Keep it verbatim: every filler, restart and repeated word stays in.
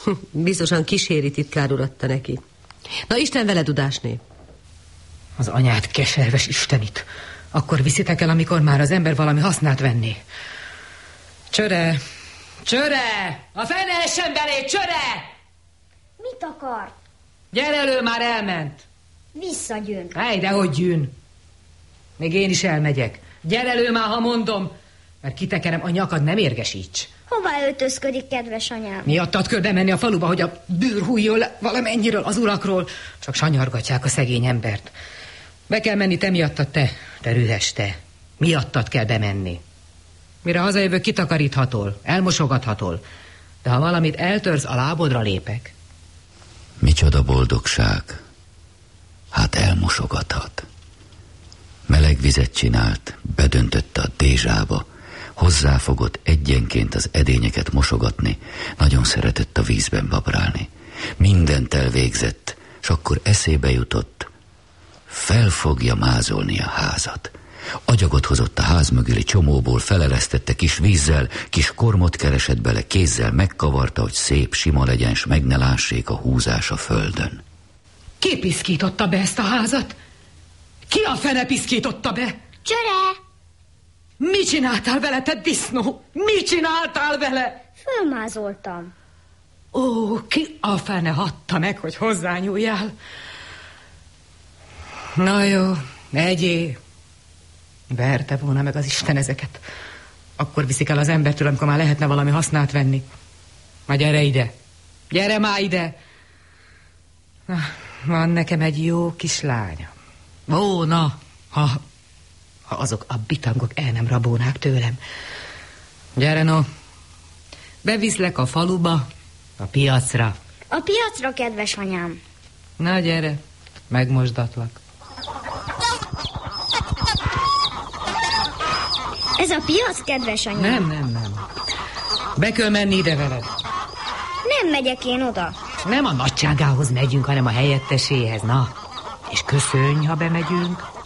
Biztosan kíséri titkár urat te neki. Na, Isten veled, Udásné. Az anyád keserves istenit. Akkor viszitek el, amikor már az ember valami hasznát venné. Csöre! Csöre! A fene essen belé, csöre! Mit akar? Gyere elő, már elment. Visszagyűn. Hely, dehogy gyűn. Még én is elmegyek. Gyere elő már, ha mondom, mert kitekerem, a nyakad, nem érgesíts. Hová öltözködik, kedves anyám? Miattad kell bemenni a faluba, hogy a bűr hújjon le valamennyiről az urakról. Csak sanyargatják a szegény embert. Be kell menni te miattad, te, te rühes te. Miattad kell bemenni. Mire hazajövök, kitakaríthatol, elmosogathatol. De ha valamit eltörsz, a lábodra lépek. Micsoda boldogság. Hát elmosogathat. Meleg vizet csinált, bedöntötte a dézsába, hozzáfogott egyenként az edényeket mosogatni, nagyon szeretett a vízben babrálni. Mindent elvégzett, s akkor eszébe jutott, fel fogja mázolni a házat. Agyagot hozott a ház mögüli csomóból, felelesztette kis vízzel, kis kormot keresett bele, kézzel megkavarta, hogy szép, sima legyen, s meg ne lássék a húzás a földön. Ki piszkította be ezt a házat? Ki a fene piszkította be? Csöre! Mi csináltál vele, te disznó? Mi csináltál vele? Fölmázoltam. Ó, ki a fene hatta meg, hogy hozzányúljál? Na jó, egyé. Verte volna meg az Isten ezeket. Akkor viszik el az embertől, amikor már lehetne valami hasznát venni. Na gyere ide. Gyere már ide. Na, van nekem egy jó kis lánya. Ó, na, ha, ha azok a bitangok el nem rabolnák tőlem. Gyere, no. Beviszlek a faluba, a piacra. A piacra, kedves anyám. Na gyere, megmosdatlak. Ez a piac, kedves anyám? Nem, nem, nem. Be kell menni ide veled. Nem megyek én oda. Nem a nagyságához megyünk, hanem a helyetteséhez, na. És köszönj, ha bemegyünk.